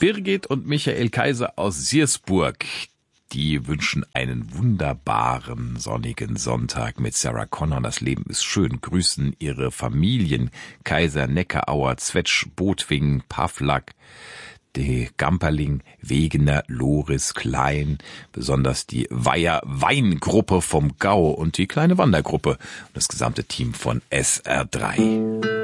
Birgit und Michael Kaiser aus Siersburg, die wünschen einen wunderbaren sonnigen Sonntag mit Sarah Connor. Das Leben ist schön. Grüßen ihre Familien Kaiser, Neckarauer, Zwetsch, Botwing, Pavlak, die Gamperling, Wegener, Loris, Klein, besonders die Weiher Weingruppe vom Gau und die kleine Wandergruppe und das gesamte Team von SR3.